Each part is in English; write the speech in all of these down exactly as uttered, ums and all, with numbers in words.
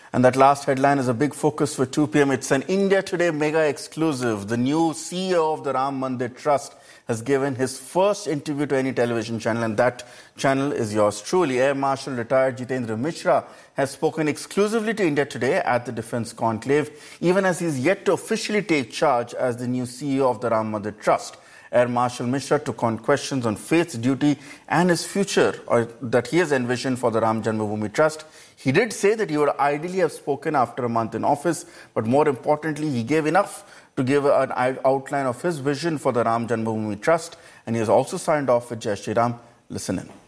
And that last headline is a big focus for two p m. It's an India Today mega exclusive. The new C E O of the Ram Mandir Trust has given his first interview to any television channel, and that channel is yours truly. Air Marshal retired Jitendra Mishra has spoken exclusively to India Today at the Defence Conclave, even as he is yet to officially take charge as the new C E O of the Ram Mandir Trust. Air Marshal Mishra took on questions on faith's duty and his future or that he has envisioned for the Ram Janmabhoomi Trust. He did say that he would ideally have spoken after a month in office, but more importantly, he gave enough to give an outline of his vision for the Ram Janmabhoomi Trust, and he has also signed off with Jai Shri Ram. Listen in.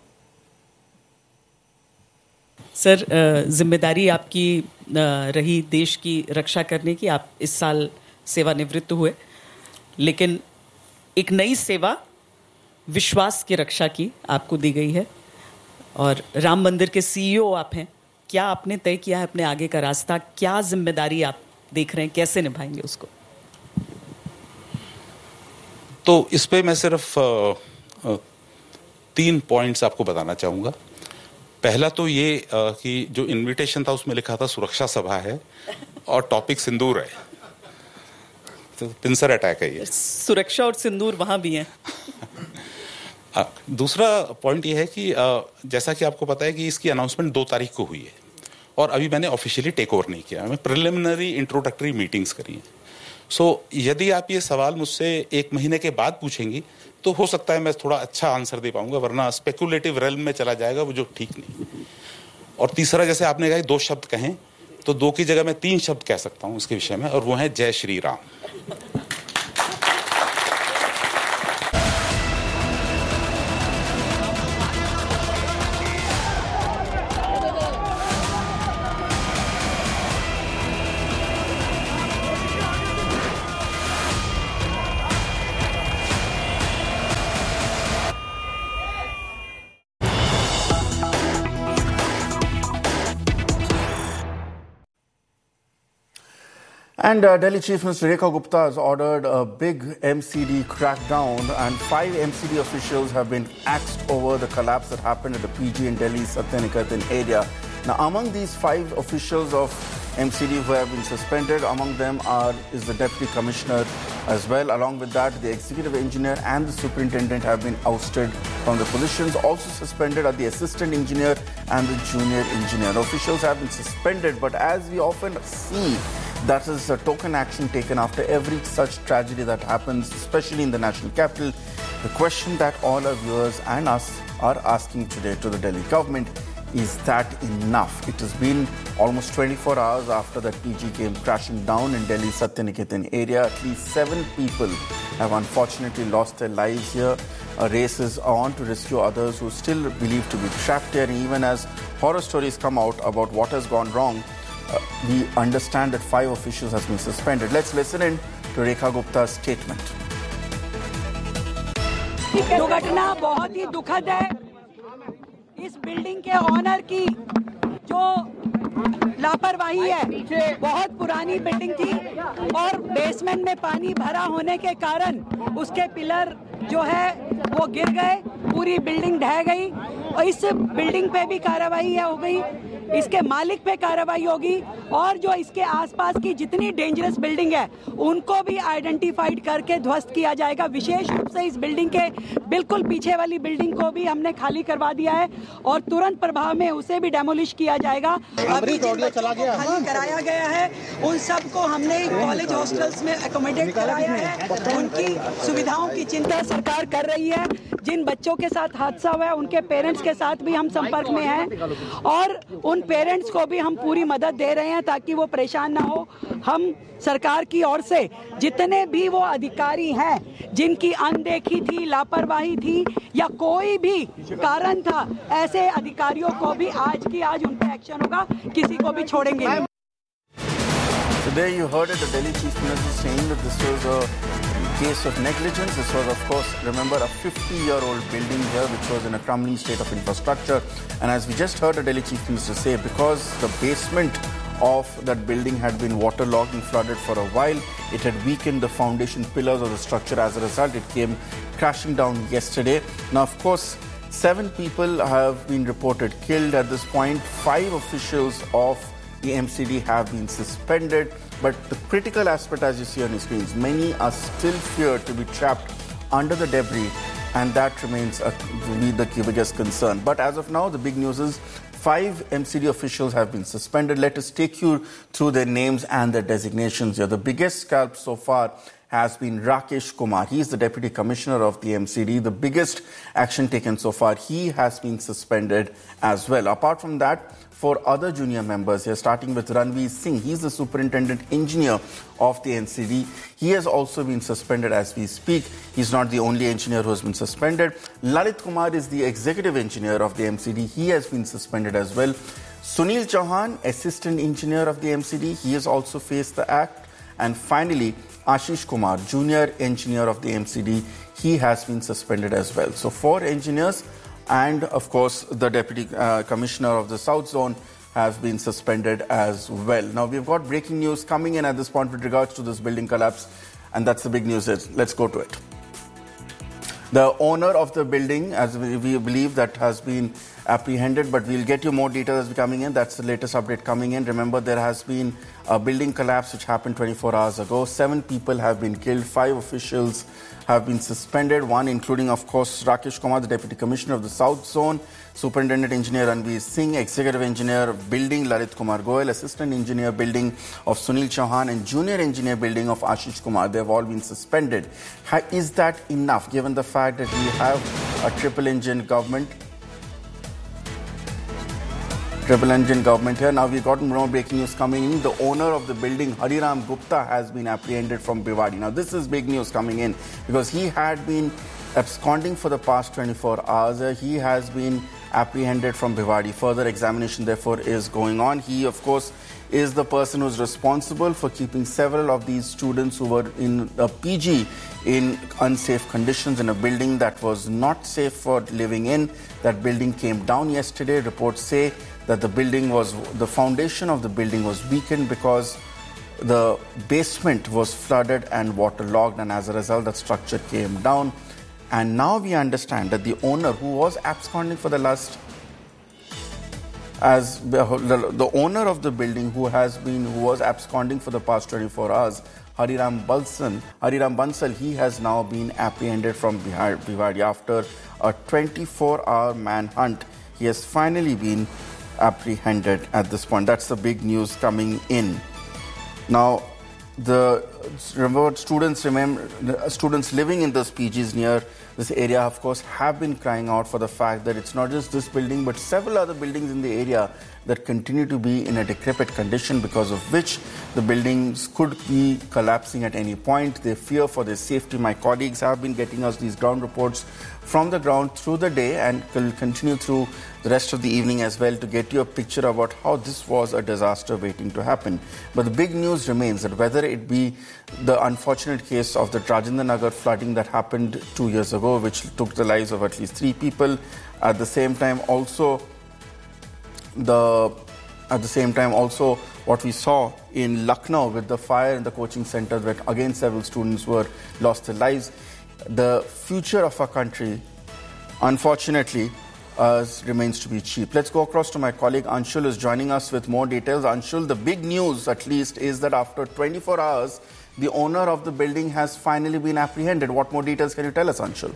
Sir, जिम्मेदारी आपकी रही देश की रक्षा करने की. आप इस साल सेवानिवृत्त हुए, लेकिन एक नई सेवा विश्वास की रक्षा की आपको दी गई है और राम मंदिर के सीईओ आप हैं. क्या आपने तय किया है अपने आगे का रास्ता? क्या जिम्मेदारी आप देख रहे हैं, कैसे निभाएंगे उसको? तो इस पे मैं सिर्फ आ, आ, तीन पॉइंट्स आपको बताना चाहूंगा. पहला तो ये आ, कि जो इनविटेशन था उसमें लिखा था सुरक्षा सभा है और टॉपिक सिंदूर है, तो पिंसर अटैक है ये. सुरक्षा और सिंदूर वहां भी है. आ, दूसरा पॉइंट ये है कि आ, जैसा कि आपको पता है कि इसकी अनाउंसमेंट दो तारीख को हुई है और अभी मैंने ऑफिशियली टेक ओवर नहीं किया. मैं प्रिलिमिनरी इंट्रोडक्टरी मीटिंग्स करी हैं. सो so, यदि आप ये सवाल मुझसे एक महीने के बाद पूछेंगी तो हो सकता है मैं थोड़ा अच्छा आंसर दे पाऊंगा, वरना स्पेकुलेटिव रेल्म में चला जाएगा, वो जो ठीक नहीं. और तीसरा, जैसे आपने कहा दो शब्द कहें, तो दो की जगह मैं तीन शब्द कह सकता हूं इसके विषय में, और वो है जय Shri Ram. And uh, Delhi Chief Minister Rekha Gupta has ordered a big M C D crackdown, and five M C D officials have been axed over the collapse that happened at the P G in Delhi's Satyaniketan area. Now, among these five officials of M C D who have been suspended, among them are is the Deputy Commissioner as well. Along with that, the Executive Engineer and the Superintendent have been ousted from the positions. Also suspended are the Assistant Engineer and the Junior Engineer. Officials have been suspended, but as we often see, that is a token action taken after every such tragedy that happens, especially in the national capital. The question that all our viewers and us are asking today to the Delhi government is that enough? It has been almost twenty-four hours after that P G came crashing down in Delhi's Satyaniketan area. At least seven people have unfortunately lost their lives here. A race is on to rescue others who are still believed to be trapped here. And even as horror stories come out about what has gone wrong, Uh, we understand that five officials have been suspended. Let's listen in to Rekha Gupta's statement. दुर्घटना बहुत ही दुखद है. इस building के honour की जो लापरवाही है, बहुत पुरानी बिल्डिंग थी और बेसमेंट में पानी भरा होने के कारण उसके पिलर जो है वो गिर गए, पूरी बिल्डिंग ढह गई. और इस बिल्डिंग पे भी कार्रवाई हो गई, इसके मालिक पे कार्रवाई होगी और जो इसके आसपास की जितनी डेंजरस बिल्डिंग है उनको भी आइडेंटिफाइड करके ध्वस्त किया जाएगा. विशेष रूप से इस बिल्डिंग के बिल्कुल पीछे वाली बिल्डिंग को भी हमने खाली करवा दिया है और तुरंत प्रभाव में उसे भी डेमोलिश किया जाएगा. अभी खाली कराया गया है उन सबको हमने कॉलेज हॉस्टल्स में एकोमोडेट कराया है. उनकी सुविधाओं की चिंता सरकार कर रही है. जिन बच्चों के साथ हादसा हुआ है उनके पेरेंट्स के साथ भी हम संपर्क में हैं और उन पेरेंट्स को भी हम पूरी मदद दे रहे हैं ताकि वो परेशान ना हो. हम सरकार की ओर से जितने भी वो अधिकारी हैं जिनकी अनदेखी थी, लापरवाही थी या कोई भी कारण था, ऐसे अधिकारियों को भी आज की आज उन पर एक्शन होगा, किसी को भी छोड़ेंगे नहीं. Today you heard it, the Delhi Chief Minister saying that this was a case of negligence. This was, of course, remember, a fifty-year-old building here which was in a crumbling state of infrastructure. And as we just heard the Delhi Chief Minister say, because the basement of that building had been waterlogged and flooded for a while, it had weakened the foundation pillars of the structure. As a result, it came crashing down yesterday. Now, of course, seven people have been reported killed at this point. Five officials of the M C D have been suspended. But the critical aspect, as you see on your screens, many are still feared to be trapped under the debris, and that remains a, the biggest concern. But as of now, the big news is five M C D officials have been suspended. Let us take you through their names and their designations here. The biggest scalp so far has been Rakesh Kumar. He is the Deputy Commissioner of the M C D. The biggest action taken so far. He has been suspended as well. Apart from that, four other junior members here, starting with Ranveer Singh. He's the Superintendent Engineer of the N C D. He has also been suspended as we speak. He's not the only engineer who has been suspended. Lalit Kumar is the Executive Engineer of the M C D. He has been suspended as well. Sunil Chauhan, Assistant Engineer of the M C D. He has also faced the act. And finally, Ashish Kumar, Junior Engineer of the M C D. He has been suspended as well. So four engineers and, of course, the Deputy uh, Commissioner of the South Zone has been suspended as well. Now, we've got breaking news coming in at this point with regards to this building collapse, and that's the big news. Let's go to it. The owner of the building, as we, we believe, that has been apprehended, but we'll get you more details as we're coming in. That's the latest update coming in. Remember, there has been a building collapse which happened twenty-four hours ago. Seven people have been killed. Five officials have been suspended. One, including, of course, Rakesh Kumar, the Deputy Commissioner of the South Zone, Superintendent Engineer Ranveer Singh, Executive Engineer Building Lalit Kumar Goyal, Assistant Engineer Building of Sunil Chauhan, and Junior Engineer Building of Ashish Kumar. They have all been suspended. Is that enough, given the fact that we have a triple engine government? Triple engine government here. Now we've got more breaking news coming in. The owner of the building, Hariram Gupta, has been apprehended from Bhiwadi. Now this is big news coming in because he had been absconding for the past twenty-four hours. He has been apprehended from Bhiwadi. Further examination, therefore, is going on. He, of course, is the person who's responsible for keeping several of these students who were in a P G in unsafe conditions in a building that was not safe for living in. That building came down yesterday. Reports say that the building was, the foundation of the building was weakened because the basement was flooded and waterlogged, and as a result, the structure came down. And now we understand that the owner, who was absconding for the last, as the, the owner of the building, who has been, who was absconding for the past twenty-four hours, Hariram Bansal, Hariram Bansal, he has now been apprehended from Bhiwadi after a twenty-four hour manhunt. He has finally been apprehended at this point. That's the big news coming in. Now, the remember, students remember students living in those P Gs near this area, of course, have been crying out for the fact that it's not just this building, but several other buildings in the area that continue to be in a decrepit condition, because of which the buildings could be collapsing at any point. They fear for their safety. My colleagues have been getting us these ground reports from the ground through the day and will continue through the rest of the evening as well to get you a picture about how this was a disaster waiting to happen. But the big news remains that whether it be the unfortunate case of the Rajendra Nagar flooding that happened two years ago, which took the lives of at least three people, at the same time also the at the same time also what we saw in Lucknow with the fire in the coaching center, where again several students were lost their lives. The future of our country, unfortunately, uh, remains to be cheap. Let's go across to my colleague Anshul, is joining us with more details. Anshul, the big news, at least, is that after twenty-four hours, the owner of the building has finally been apprehended. What more details can you tell us, Anshul?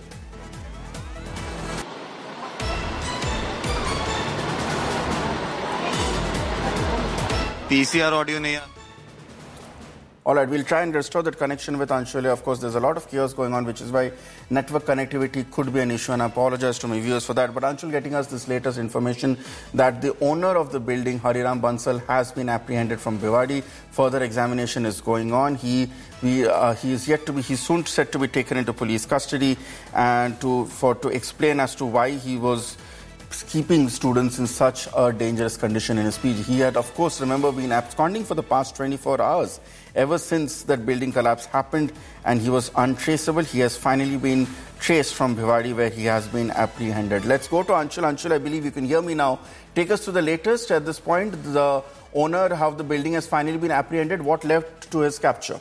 P C R audio nahi aata. All right, we'll try and restore that connection with Anshul. Of course, there's a lot of chaos going on, which is why network connectivity could be an issue, and I apologize to my viewers for that. But Anshul getting us this latest information that the owner of the building, Hariram Bansal, has been apprehended from Bhiwadi. Further examination is going on. He we uh, he is yet to be he's soon set to be taken into police custody and to for to explain as to why he was keeping students in such a dangerous condition in his P G. He had, of course, remember, been absconding for the past twenty-four hours. Ever since that building collapse happened and he was untraceable, he has finally been traced from Bhiwadi, where he has been apprehended. Let's go to Anshul. Anshul, I believe you can hear me now. Take us to the latest at this point. The owner of the building has finally been apprehended. What led to his capture?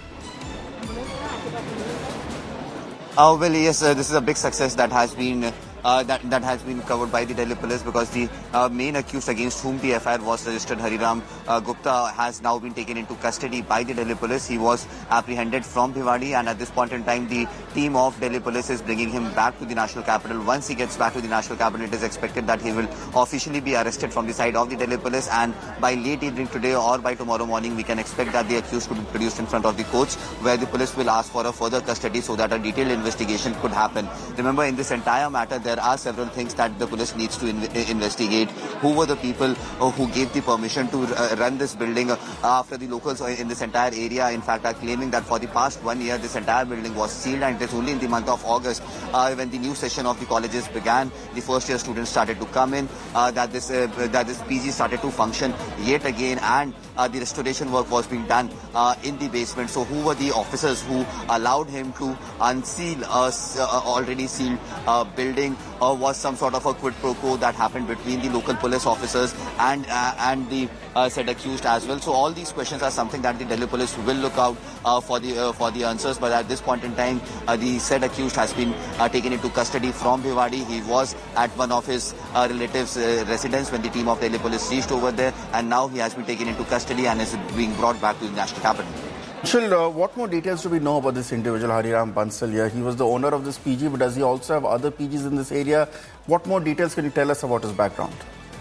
Oh, well, yes, uh, this is a big success that has been uh, that that has been covered by the Delhi police, because the uh, main accused against whom the F I R was registered, Hariram uh, Gupta, has now been taken into custody by the Delhi police. He was apprehended from Bhiwadi, and at this point in time, the team of Delhi police is bringing him back to the national capital. Once he gets back to the national capital, it is expected that he will officially be arrested from the side of the Delhi police, and by late evening today or by tomorrow morning, we can expect that the accused could be produced in front of the courts, where the police will ask for a further custody so that a detailed investigation could happen. Remember, in this entire matter, there are several things that the police needs to in investigate. Who were the people uh, who gave the permission to uh, run this building uh, after the locals in this entire area, in fact, are claiming that for the past one year, this entire building was sealed, and it is only in the month of August, uh, when the new session of the colleges began, the first year students started to come in, uh, that this uh, that this P G started to function yet again, and uh, the restoration work was being done uh, in the basement. So who were the officers who allowed him to unseal a uh, already sealed uh, building? Uh, was some sort of a quid pro quo that happened between the local police officers and uh, and the uh, said accused as well. So all these questions are something that the Delhi police will look out uh, for the uh, for the answers. But at this point in time, uh, the said accused has been uh, taken into custody from Bhiwadi. He was at one of his uh, relatives' uh, residence when the team of Delhi police reached over there, and now he has been taken into custody and is being brought back to the national capital. Anshul, uh, what more details do we know about this individual, Hariram Bansal here? He was the owner of this P G, but does he also have other P Gs in this area? What more details can you tell us about his background?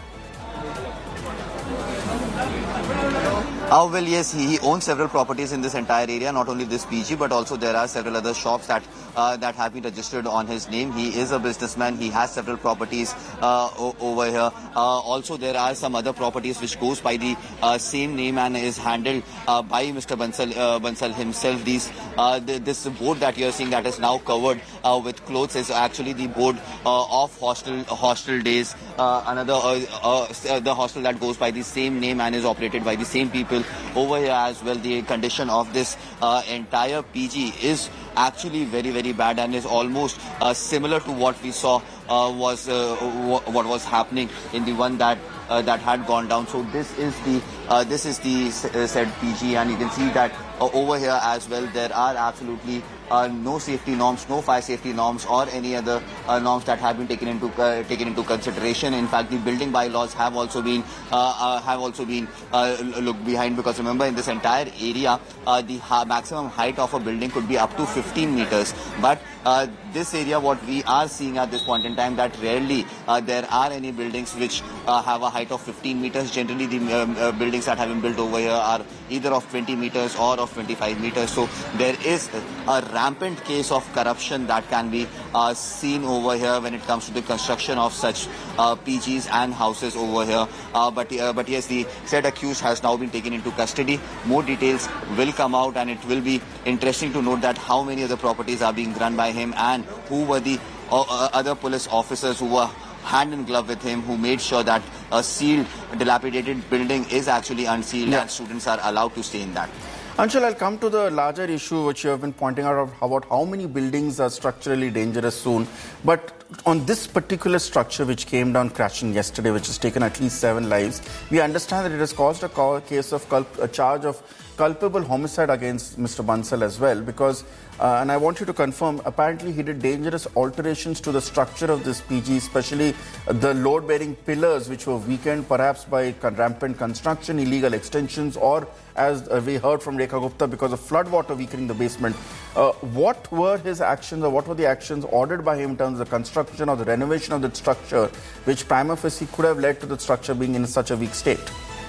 Oh, well, yes, he, he owns several properties in this entire area, not only this P G, but also there are several other shops that uh, that have been registered on his name. He is a businessman. He has several properties uh, over here. Uh, also, there are some other properties which goes by the uh, same name and is handled uh, by Mister Bansal, uh, Bansal himself. These, uh, the, this board that you are seeing that is now covered uh, with clothes is actually the board uh, of hostel hostel days. Uh, another uh, uh, the hostel that goes by the same name and is operated by the same people over here as well. The condition of this uh, entire P G is actually very very bad and is almost uh, similar to what we saw uh, was uh, what was happening in the one that uh, that had gone down. So this is the uh, this is the uh, said P G, and you can see that uh, over here as well there are absolutely Uh, no safety norms, no fire safety norms, or any other uh, norms that have been taken into uh, taken into consideration. In fact, the building bylaws have also been uh, uh, have also been uh, looked behind, because remember, in this entire area, uh, the ha maximum height of a building could be up to fifteen meters. But uh, this area, what we are seeing at this point in time, that rarely uh, there are any buildings which uh, have a height of fifteen meters. Generally, the um, uh, buildings that have been built over here are either of twenty meters or of twenty-five meters. So there is a rampant case of corruption that can be uh, seen over here when it comes to the construction of such uh, P Gs and houses over here. Uh, but uh, but yes, the said accused has now been taken into custody. More details will come out, and it will be interesting to note that how many other properties are being run by him, and who were the uh, other police officers who were hand in glove with him, who made sure that a sealed, dilapidated building is actually unsealed, yeah, and students are allowed to stay in that. Anshul, I'll come to the larger issue which you have been pointing out about how many buildings are structurally dangerous soon. But on this particular structure which came down crashing yesterday, which has taken at least seven lives, we understand that it has caused a case of culp a charge of culpable homicide against Mister Bansal as well, because Uh, and I want you to confirm, apparently he did dangerous alterations to the structure of this P G, especially the load-bearing pillars which were weakened perhaps by rampant construction, illegal extensions, or as uh, we heard from Rekha Gupta, because of flood water weakening the basement. Uh, what were his actions, or what were the actions ordered by him in terms of the construction or the renovation of that structure, which prima facie could have led to the structure being in such a weak state?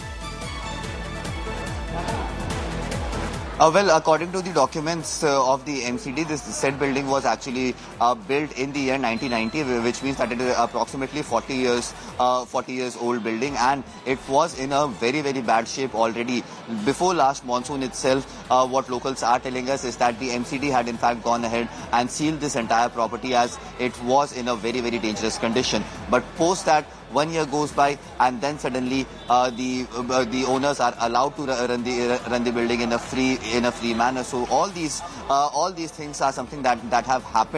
Uh, well, according to the documents uh, of the M C D, this said building was actually uh, built in the year nineteen ninety, which means that it is approximately forty years, uh, forty years old building, and it was in a very, very bad shape already. Before last monsoon itself, uh, what locals are telling us is that the M C D had in fact gone ahead and sealed this entire property as it was in a very, very dangerous condition. But post that, one year goes by, and then suddenly uh, the uh, the owners are allowed to run the run the building in a free in a free manner. So all these uh, all these things are something that that have happened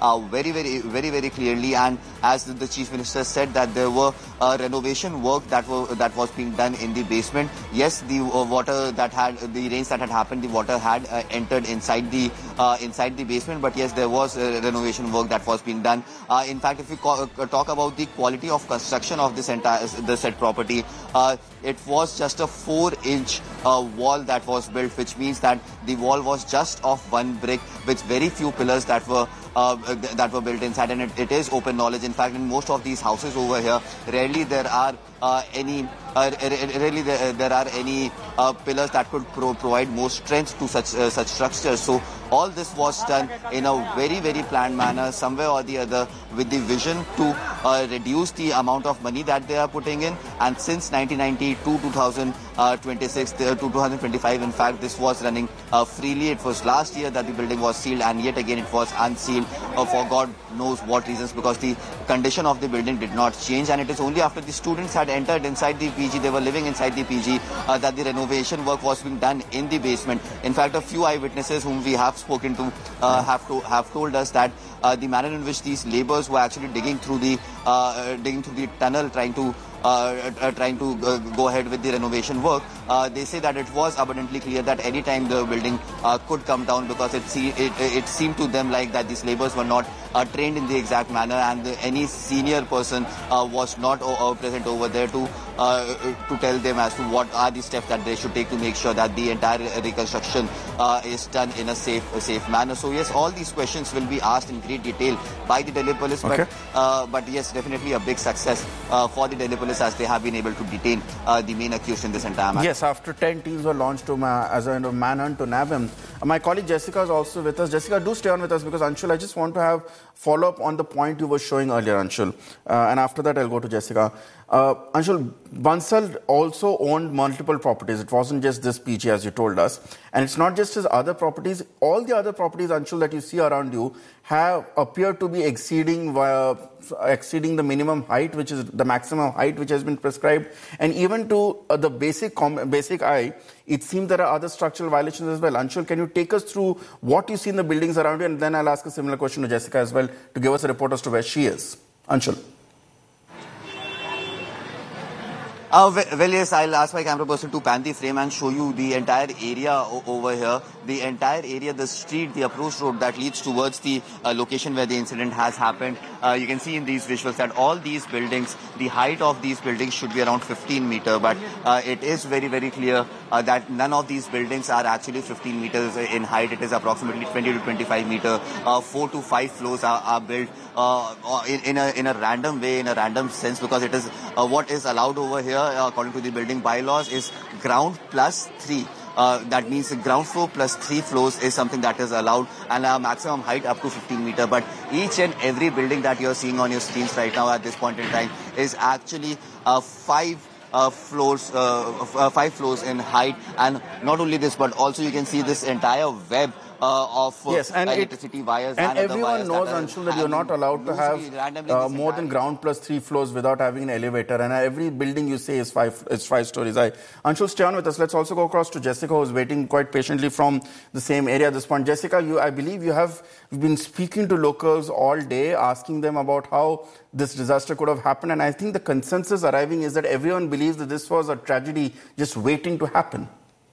uh, very, very, very, very clearly. And as the, the Chief Minister said, that there were uh, renovation work that were that was being done in the basement. Yes, the uh, water that had the rains that had happened, the water had uh, entered inside the uh, inside the basement. But yes, there was uh, renovation work that was being done. Uh, in fact, if we co- uh, talk about the quality of construction of this entire the said property, uh, it was just a four-inch uh, wall that was built, which means that the wall was just of one brick with very few pillars that were uh, that were built inside, and it, it is open knowledge. In fact, in most of these houses over here, rarely there are uh, any uh, rarely there, there are any uh, pillars that could pro- provide more strength to such uh, such structures. So all this was done in a very, very planned manner, somewhere or the other, with the vision to uh, reduce the amount of money that they are putting in. And since nineteen ninety-two to twenty twenty-six to twenty twenty-five, in fact, this was running uh, freely. It was last year that the building was sealed, and yet again it was unsealed uh, for God knows what reasons, because the condition of the building did not change. And it is only after the students had entered inside the P G, they were living inside the P G, uh, that the renovation work was being done in the basement. In fact, a few eyewitnesses whom we have spoken to uh, have to have told us that uh, the manner in which these labours were actually digging through the uh, digging through the tunnel, trying to uh, uh, trying to uh, go ahead with the renovation work. Uh, they say that it was abundantly clear that any time the building uh, could come down, because it, see, it it seemed to them like that these labours were not uh, trained in the exact manner, and the, any senior person uh, was not uh, present over there to uh, to tell them as to what are the steps that they should take to make sure that the entire reconstruction uh, is done in a safe a safe manner. So yes, all these questions will be asked in great detail by the Delhi police. Okay. But uh, but yes, definitely a big success uh, for the Delhi police, as they have been able to detain uh, the main accused in this entire matter. Yes, after ten teams were launched to ma- as a kind of manhunt to nab him. Uh, my colleague Jessica is also with us. Jessica, do stay on with us, because Anshul, I just want to have follow up on the point you were showing earlier, Anshul. Uh, and after that, I'll go to Jessica. Uh, Anshul, Bansal also owned multiple properties. It wasn't just this P G, as you told us. And it's not just his other properties. All the other properties, Anshul, that you see around you have appeared to be exceeding uh, exceeding the minimum height, which is the maximum height which has been prescribed. And even to uh, the basic com- basic eye, it seems there are other structural violations as well. Anshul, can you take us through what you see in the buildings around you? And then I'll ask a similar question to Jessica as well to give us a report as to where she is. Anshul. Uh, well, yes, I'll ask my camera person to pan the frame and show you the entire area o- over here. The entire area, the street, the approach road that leads towards the uh, location where the incident has happened. Uh, you can see in these visuals that all these buildings, the height of these buildings should be around fifteen meter. But uh, it is very, very clear uh, that none of these buildings are actually fifteen meters in height. It is approximately twenty to twenty-five meter. Uh, four to five floors are, are built uh, in, in, a, in a random way, in a random sense, because it is uh, what is allowed over here, uh, according to the building bylaws, is ground plus three. Uh, that means the ground floor plus three floors is something that is allowed, and a maximum height up to fifteen meter. But each and every building that you're seeing on your screens right now at this point in time is actually uh, five Uh, floors, uh, f- uh, five floors in height. And not only this, but also you can see this entire web uh, of uh, yes, and electricity it, wires. And, and everyone knows, that Anshul, that you're not allowed to have uh, more than ground plus three floors without having an elevator. And every building you say is five, is five stories high. Anshul, stay on with us. Let's also go across to Jessica, who's waiting quite patiently from the same area at this point. Jessica, you, I believe you have been speaking to locals all day, asking them about how this disaster could have happened. And I think the consensus arriving is that everyone believes that this was a tragedy just waiting to happen.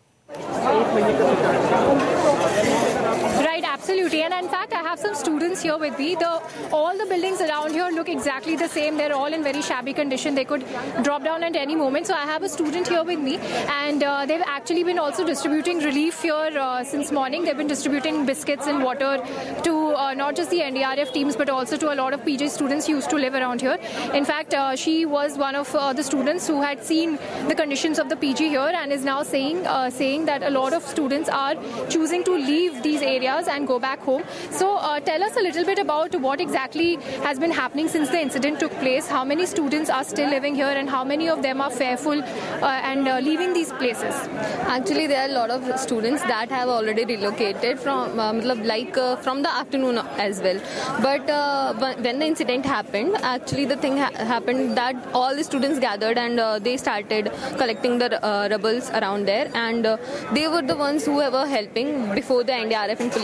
Right, absolutely. And in fact, I have some students here with me. The all the buildings around here look exactly the same. They're all in very shabby condition. They could drop down at any moment. So I have a student here with me, and uh, they've actually been also distributing relief here uh, since morning. They've been distributing biscuits and water to uh, not just the N D R F teams, but also to a lot of P J students who used to live around here. In fact, uh, she was one of uh, the students who had seen the conditions of the P G here, and is now saying uh, saying that a lot of students are choosing to leave these areas and go back home. So uh, tell us a little bit about what exactly has been happening since the incident took place. How many students are still living here, and how many of them are fearful uh, and uh, leaving these places? Actually, there are a lot of students that have already relocated from uh, like uh, from the afternoon as well. But uh, when the incident happened, actually the thing ha- happened that all the students gathered, and uh, they started collecting the uh, rubbles around there, and uh, they were the ones who were helping before the N D R F and police came.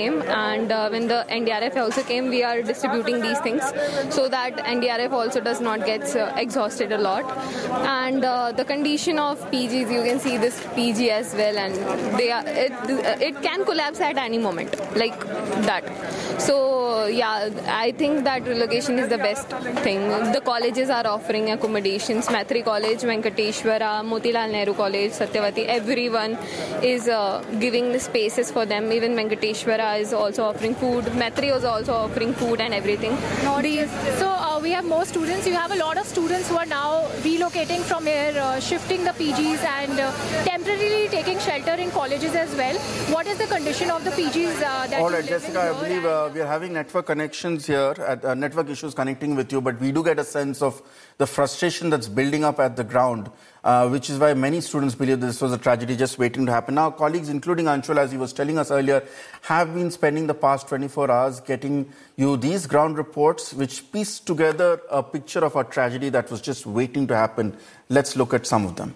came, and uh, when the N D R F also came, we are distributing these things so that N D R F also does not get uh, exhausted a lot. And uh, the condition of P Gs, you can see this P G as well, and they are it, it can collapse at any moment like that. So yeah, I think that relocation is the best thing. The colleges are offering accommodations. Maitri College, Venkateshwara, Motilal Nehru College, Satyavati, everyone is uh, giving the spaces for them. Even Venkateshwara is also offering food. Maitri was also offering food and everything. So uh, we have more students. You have a lot of students who are now relocating from here, uh, shifting the P Gs and uh, temporarily taking shelter in colleges as well. What is the condition of the P Gs uh, that All you right, live Jessica, in I believe uh, we are having network connections here, at, uh, network issues connecting with you, but we do get a sense of the frustration that's building up at the ground, uh, which is why many students believe this was a tragedy just waiting to happen. Now, colleagues, including Anshul, as he was telling us earlier, have been spending the past twenty-four hours getting you these ground reports, which piece together a picture of a tragedy that was just waiting to happen. Let's look at some of them.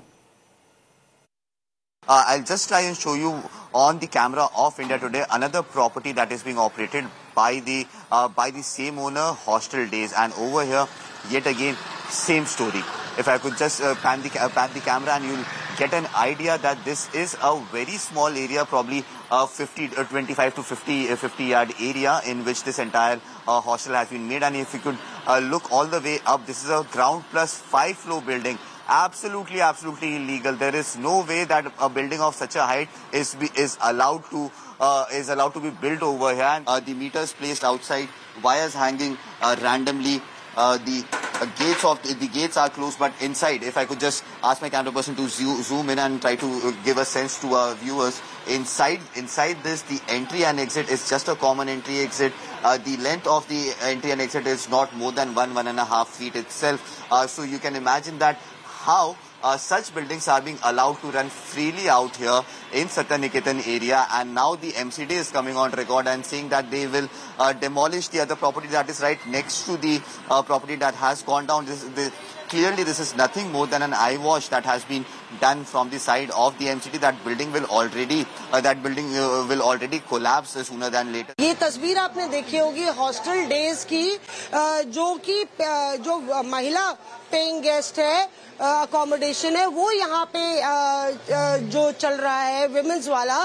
Uh, I'll just try and show you on the camera of India Today another property that is being operated by the uh, by the same owner, Hostel Days, and over here, yet again, same story. If I could just uh, pan the uh, pan the camera, and you'll get an idea that this is a very small area, probably a fifty, uh, twenty-five to fifty, uh, fifty yard area in which this entire uh, hostel has been made. And if you could uh, look all the way up, this is a ground plus five floor building. Absolutely, absolutely illegal. There is no way that a building of such a height is be, is allowed to uh, is allowed to be built over here. And, uh, the meters placed outside, wires hanging uh, randomly. Uh, the uh, gates of the, the gates are closed, but inside, if I could just ask my camera person to zo zoom in and try to uh, give a sense to our viewers, inside inside this, the entry and exit is just a common entry exit. Uh, the length of the entry and exit is not more than one one and a half feet itself. Uh, so you can imagine that how uh, such buildings are being allowed to run freely out here in Satyaniketan area, and now the M C D is coming on record and saying that they will uh, demolish the other property that is right next to the uh, property that has gone down. This, this, clearly this is nothing more than an eyewash that has been done from the side of the M C D. That building will already uh, that building uh, will already collapse sooner than later. ये तस्वीर आपने देखी होगी hostel days की, जो कि जो महिला पेइंग गेस्ट है, अकोमोडेशन है, वो यहाँ पे जो चल रहा है विमेंस वाला,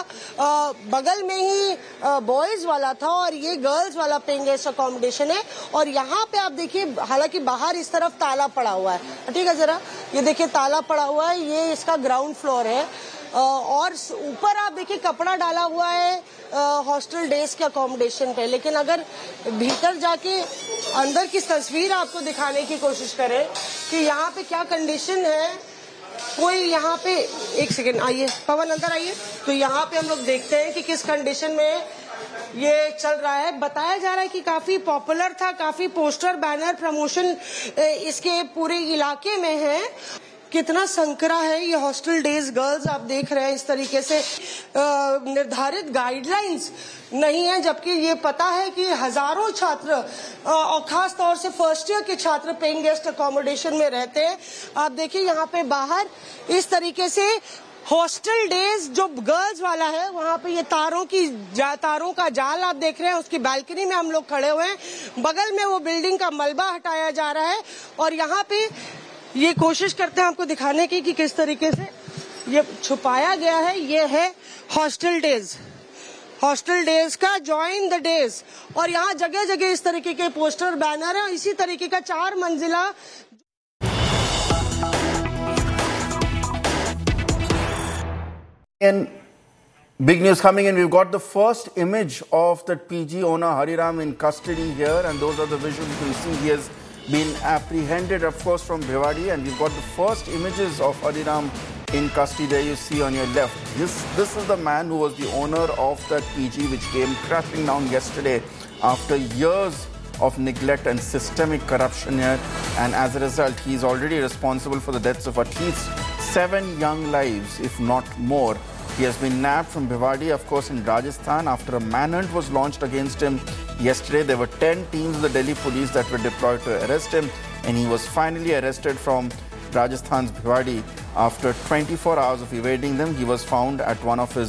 बगल में ही बॉयज वाला था और ये गर्ल्स वाला पेइंग गेस्ट अकोमोडेशन है. और यहाँ पे आप देखिए, हालांकि बाहर इस तरफ ताला पड़ा हुआ है, ठीक है, जरा ये देखिए ताला पड़ा हुआ है, ये इसका ग्राउंड फ्लोर है, और ऊपर आप देखिए कपड़ा डाला हुआ है हॉस्टल डेज के अकोमोडेशन पे. लेकिन अगर भीतर जाके अंदर की तस्वीर आपको दिखाने की कोशिश करें कि यहाँ पे क्या कंडीशन है, कोई यहाँ पे एक सेकेंड आइए पवन अंदर आइए, तो यहाँ पे हम लोग देखते हैं कि किस कंडीशन में ये चल रहा है. बताया जा रहा है कि काफी पॉपुलर था, काफी पोस्टर बैनर प्रमोशन इसके पूरे इलाके में है. कितना संकरा है ये हॉस्टल डेज. गर्ल्स आप देख रहे हैं इस तरीके से निर्धारित गाइडलाइंस नहीं है, जबकि ये पता है कि हजारों छात्र और खास तौर से फर्स्ट ईयर के छात्र पेइंग गेस्ट अकोमोडेशन में रहते हैं. आप देखिए यहाँ पे बाहर इस तरीके से हॉस्टल डेज जो गर्ल्स वाला है, वहाँ पे ये तारों की तारों का जाल आप देख रहे हैं, उसकी बालकनी में हम लोग खड़े हुए हैं. बगल में वो बिल्डिंग का मलबा हटाया जा रहा है और यहाँ पे ये कोशिश करते हैं आपको दिखाने की कि किस तरीके से ये छुपाया गया है. ये है हॉस्टल डेज, हॉस्टल डेज का जॉइन द डेज, और यहाँ जगह जगह इस तरीके के पोस्टर बैनर है. इसी तरीके का चार मंजिला. And big news coming in. We've got the first image of that P G owner Hariram in custody here, and those are the visuals you can see. He has been apprehended, of course, from Bhiwadi, and we've got the first images of Hariram in custody. There you see on your left. This, this is the man who was the owner of that P G which came crashing down yesterday after years of neglect and systemic corruption here, and as a result, he is already responsible for the deaths of at least seven young lives, if not more. He has been nabbed from Bhiwadi, of course, in Rajasthan after a manhunt was launched against him yesterday. There were ten teams of the Delhi police that were deployed to arrest him, and he was finally arrested from Rajasthan's Bhiwadi. After twenty-four hours of evading them, he was found at one of his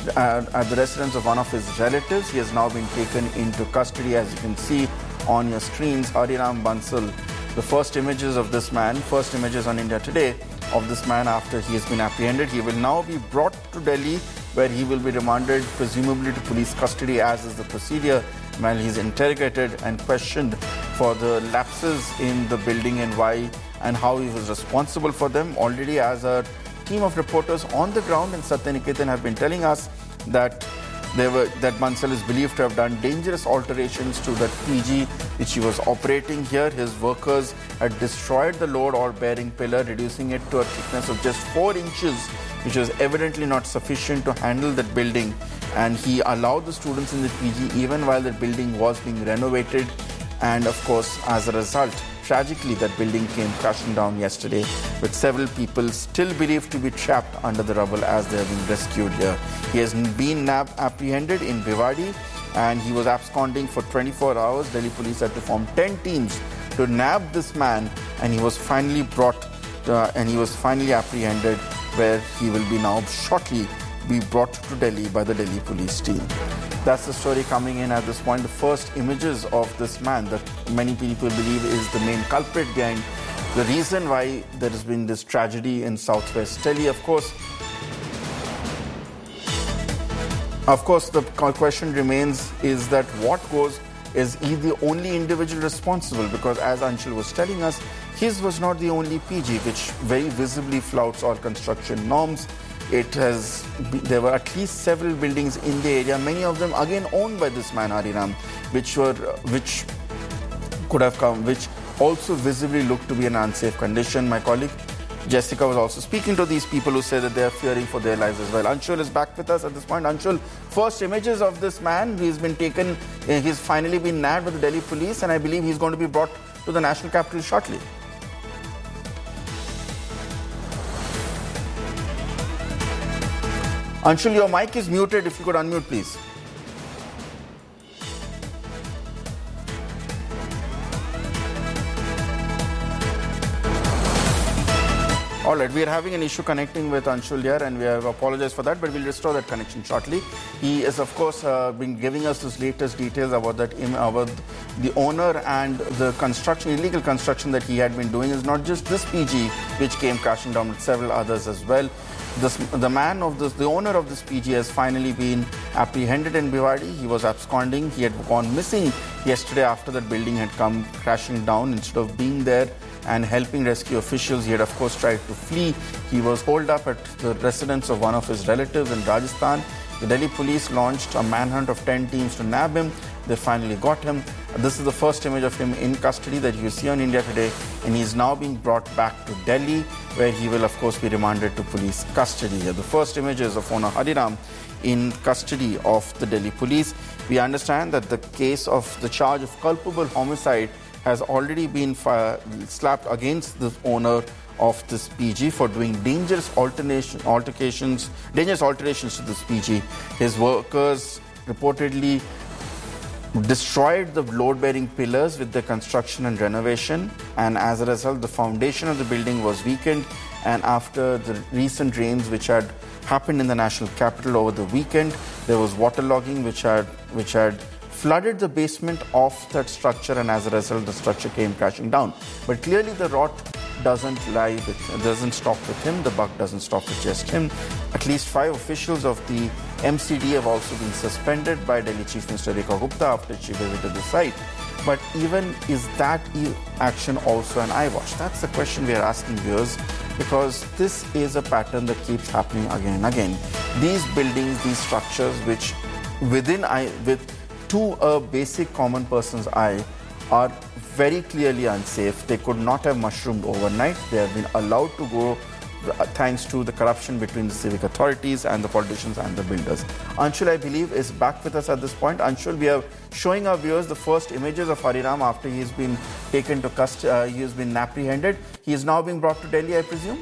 uh, at the residence of one of his relatives. He has now been taken into custody, as you can see on your screens. Hariram Bansal, the first images of this man, first images on India Today of this man after he has been apprehended. He will now be brought to Delhi, where he will be remanded, presumably to police custody, as is the procedure, while he's interrogated and questioned for the lapses in the building and why and how he was responsible for them. Already, as a team of reporters on the ground in Satyaniketan have been telling us that They were, that Bansal is believed to have done dangerous alterations to that P G which he was operating here. His workers had destroyed the load or bearing pillar, reducing it to a thickness of just four inches, which was evidently not sufficient to handle that building. And he allowed the students in the P G even while the building was being renovated. And of course, as a result, tragically, that building came crashing down yesterday, with several people still believed to be trapped under the rubble as they have been rescued here. He has been nab apprehended in Bhiwadi, and he was absconding for twenty-four hours. Delhi police had to form ten teams to nab this man, and he was finally brought, uh, and he was finally apprehended, where he will be now shortly be brought to Delhi by the Delhi police team. That's the story coming in at this point. The first images of this man that many people believe is the main culprit behind the reason why there has been this tragedy in Southwest Delhi. Of course, of course, the question remains is that what goes, is he the only individual responsible? Because as Anshul was telling us, his was not the only P G, which very visibly flouts all construction norms. It has, there were at least several buildings in the area, many of them again owned by this man Hariram, which were, which could have come, which also visibly looked to be an unsafe condition. My colleague Jessica was also speaking to these people who say that they are fearing for their lives as well. Anshul is back with us at this point. Anshul, first images of this man, he's been taken, he's finally been nabbed by the Delhi police, and I believe he's going to be brought to the national capital shortly. Anshul, your mic is muted. If you could unmute, please. All right, we are having an issue connecting with Anshul here, and we have apologized for that, but we'll restore that connection shortly. He is, of course, uh, been giving us his latest details about that, about the owner and the construction, illegal construction that he had been doing. Is not just this P G which came crashing down, but several others as well. This, the man of this, the owner of this P G has finally been apprehended in Bhiwadi. He was absconding. He had gone missing yesterday after that building had come crashing down. Instead of being there and helping rescue officials, he had of course tried to flee. He was holed up at the residence of one of his relatives in Rajasthan. The Delhi police launched a manhunt of ten teams to nab him. They finally got him. This is the first image of him in custody that you see on India Today, and he is now being brought back to Delhi, where he will of course be remanded to police custody. Here, the first images of owner Hariram in custody of the Delhi police. We understand that the case of the charge of culpable homicide has already been fire, slapped against the owner of this P G for doing dangerous alternation, altercations, dangerous alterations to this P G. His workers reportedly destroyed the load-bearing pillars with the construction and renovation, and as a result, the foundation of the building was weakened. And after the recent rains which had happened in the national capital over the weekend, there was waterlogging which had which had flooded the basement of that structure, and as a result, the structure came crashing down. But clearly, the rot doesn't lie with, doesn't stop with him. The buck doesn't stop with just him. At least five officials of the M C D have also been suspended by Delhi Chief Minister Rekha Gupta after she visited the site. But even is that action also an eyewash? That's the question we are asking viewers, because this is a pattern that keeps happening again and again. These buildings, these structures, which within I with to a basic common person's eye are very clearly unsafe. They could not have mushroomed overnight. They have been allowed to go thanks to the corruption between the civic authorities and the politicians and the builders. Anshul, I believe, is back with us at this point. Anshul, we are showing our viewers the first images of Hariram after he has been taken to custody. Uh, he has been apprehended. He is now being brought to Delhi, I presume?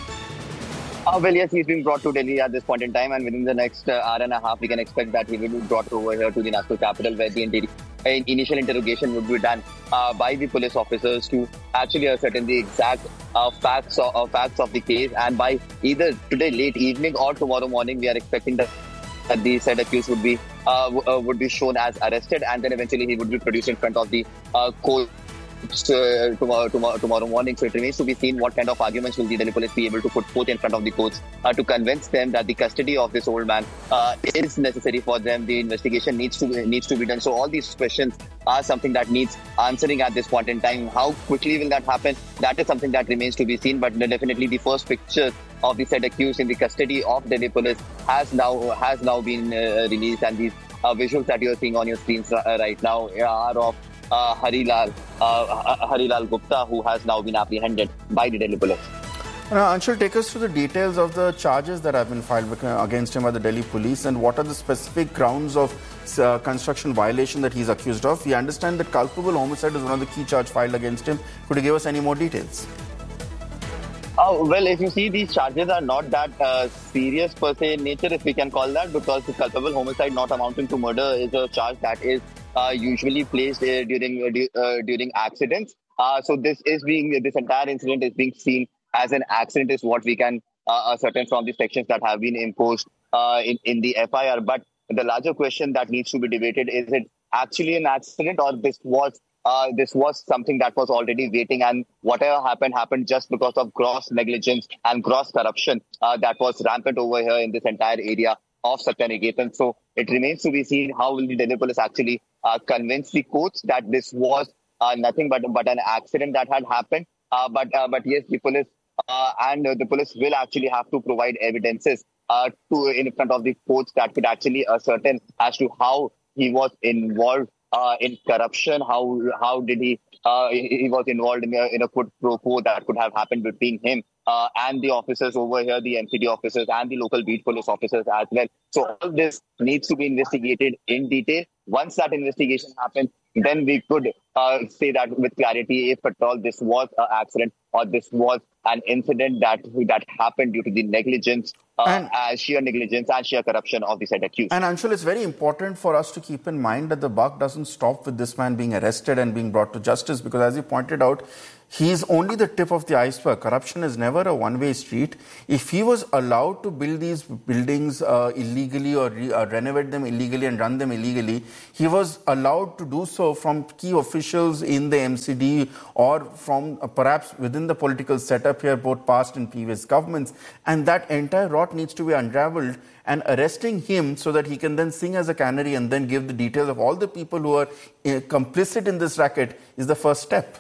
Uh, well, yes, he's being brought to Delhi at this point in time, and within the next uh, hour and a half, we can expect that he will be brought over here to the national capital, where the inter- initial interrogation would be done uh, by the police officers to actually ascertain the exact uh, facts, of, uh, facts of the case. And by either today late evening or tomorrow morning, we are expecting that that the said accused would be uh, w- uh, would be shown as arrested, and then eventually he would be produced in front of the uh, court uh, tomorrow, tomorrow, tomorrow morning. So it remains to be seen what kind of arguments will the Delhi police be able to put forth in front of the courts uh, to convince them that the custody of this old man uh, is necessary for them. The investigation needs to needs to be done. So all these questions are something that needs answering at this point in time. How quickly will that happen? That is something that remains to be seen. But definitely the first picture of the said accused in the custody of Delhi police has now has now been uh, released, and these uh, visuals that you're seeing on your screens uh, right now are of uh, Harilal uh, Harilal Gupta, who has now been apprehended by the Delhi police. Now, Anshul, take us through the details of the charges that have been filed against him by the Delhi police, and what are the specific grounds of uh, construction violation that he's accused of. We understand that culpable homicide is one of the key charges filed against him. Could you give us any more details? Uh, well, if you see, these charges are not that uh, serious per se in nature, if we can call that, because the culpable homicide not amounting to murder is a charge that is uh, usually placed uh, during uh, during accidents. Uh, so this is being this entire incident is being seen as an accident, is what we can uh, ascertain from the sections that have been imposed uh, in in the F I R. But the larger question that needs to be debated is: it actually an accident, or this was? Uh, this was something that was already waiting, and whatever happened, happened just because of gross negligence and gross corruption uh, that was rampant over here in this entire area of Satyaniketan. So it remains to be seen how will the Delhi police actually uh, convince the courts that this was uh, nothing but, but an accident that had happened. Uh, but uh, but yes, the police uh, and uh, the police will actually have to provide evidences uh, to in front of the courts that could actually ascertain as to how he was involved Uh, in corruption, how how did he, uh, he, he was involved in a, in a quid pro quo that could have happened between him uh, and the officers over here, the M C D officers and the local beat police officers as well. So all this needs to be investigated in detail. Once that investigation happens, then we could uh, say that with clarity if at all this was an accident or this was an incident that that happened due to the negligence, uh, and, uh, sheer negligence and sheer corruption of the said accused. And Anshul, it's very important for us to keep in mind that the buck doesn't stop with this man being arrested and being brought to justice, because as you pointed out, he's only the tip of the iceberg. Corruption is never a one-way street. If he was allowed to build these buildings uh, illegally or re- uh, renovate them illegally and run them illegally, he was allowed to do so from key officials in the M C D or from uh, perhaps within the political setup here, both past and previous governments. And that entire rot needs to be unraveled, and arresting him so that he can then sing as a canary and then give the details of all the people who are uh, complicit in this racket is the first step.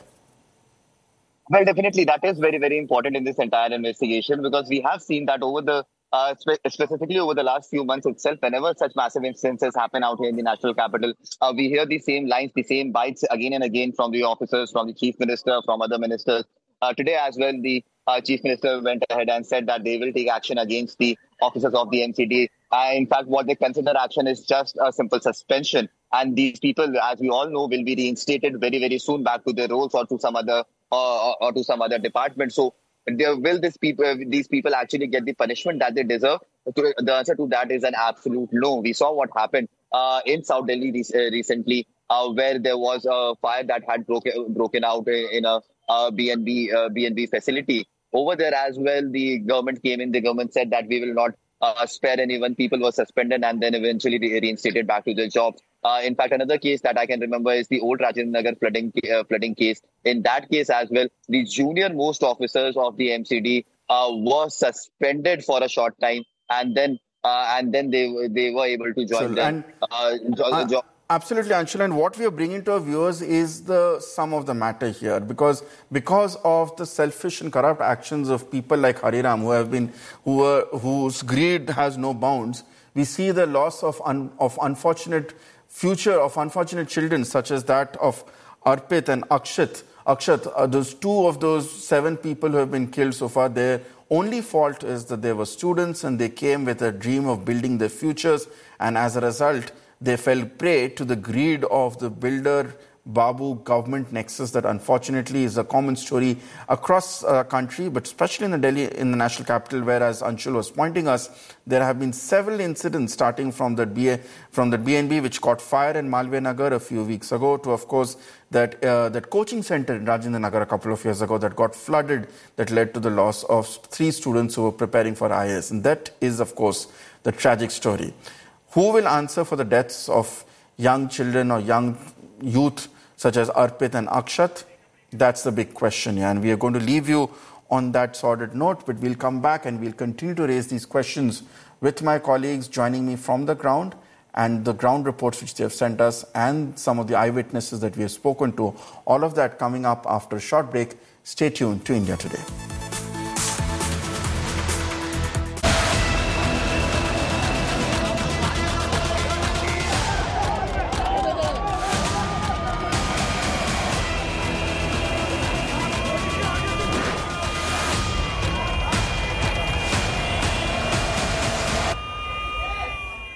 Well, definitely, that is very, very important in this entire investigation, because we have seen that over the, uh, spe- specifically over the last few months itself, whenever such massive instances happen out here in the national capital, uh, we hear the same lines, the same bites again and again from the officers, from the chief minister, from other ministers. Uh, today as well, the uh, chief minister went ahead and said that they will take action against the officers of the M C D. Uh, in fact, what they consider action is just a simple suspension. And these people, as we all know, will be reinstated very, very soon back to their roles or to some other or, or to some other department. So there will this people, these people actually get the punishment that they deserve? The answer to that is an absolute no. We saw what happened uh, in South Delhi re- recently, uh, where there was a fire that had broken broken out in a uh, B and B uh, B and B facility. Over there as well, the government came in. The government said that we will not uh, spare anyone. People were suspended and then eventually reinstated back to their jobs. Uh, in fact, another case that I can remember is the old Rajendra Nagar flooding uh, flooding case. In that case as well, the junior most officers of the M C D uh, were suspended for a short time, and then uh, and then they they were able to join so, them. And, uh, jo- uh, jo- Absolutely, Anshul. And what we are bringing to our viewers is the sum of the matter here, because because of the selfish and corrupt actions of people like Hariram, who have been who are, whose greed has no bounds, we see the loss of un, of unfortunate future of unfortunate children, such as that of Arpit and Akshat. Akshat, uh, those two of those seven people who have been killed so far, their only fault is that they were students and they came with a dream of building their futures, and as a result, they fell prey to the greed of the builder Babu government nexus that unfortunately is a common story across the uh, country, but especially in the Delhi, in the national capital, where, as Anshul was pointing us, there have been several incidents starting from the B A, from the B N B which caught fire in Malviya Nagar a few weeks ago, to of course that uh, that coaching center in Rajendra Nagar a couple of years ago that got flooded, that led to the loss of three students who were preparing for I A S, and that is of course the tragic story. Who will answer for the deaths of young children or young youth such as Arpit and Akshat? That's the big question, yeah. And we are going to leave you on that sordid note, but we'll come back and we'll continue to raise these questions with my colleagues joining me from the ground, and the ground reports which they have sent us and some of the eyewitnesses that we have spoken to. All of that coming up after a short break. Stay tuned to India Today.